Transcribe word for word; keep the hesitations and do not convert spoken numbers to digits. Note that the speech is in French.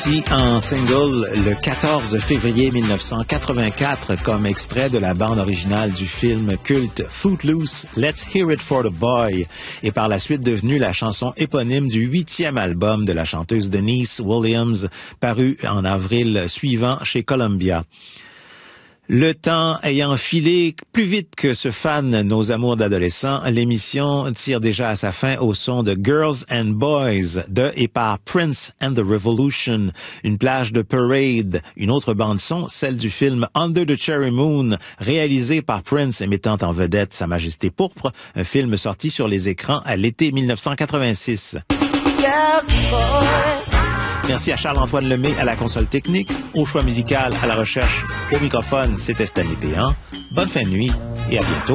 Sorti en single le quatorze février mille neuf cent quatre-vingt-quatre comme extrait de la bande originale du film culte Footloose, Let's Hear It for the Boy, et par la suite devenue la chanson éponyme du huitième album de la chanteuse Denise Williams, paru en avril suivant chez Columbia. Le temps ayant filé plus vite que se fanent nos amours d'adolescents, l'émission tire déjà à sa fin au son de Girls and Boys de et par Prince and the Revolution, une plage de Parade, une autre bande-son, celle du film Under the Cherry Moon, réalisé par Prince et mettant en vedette Sa Majesté Pourpre, un film sorti sur les écrans à l'été mille neuf cent quatre-vingt-six. Yes, merci à Charles-Antoine Lemay à la console technique, au choix musical, à la recherche, au microphone, c'était Stanley Péan. Bonne fin de nuit et à bientôt.